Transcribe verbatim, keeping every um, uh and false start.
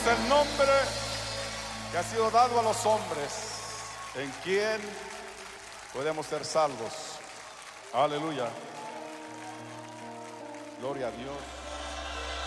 el nombre que ha sido dado a los hombres, en quien podemos ser salvos. Aleluya. Gloria a Dios.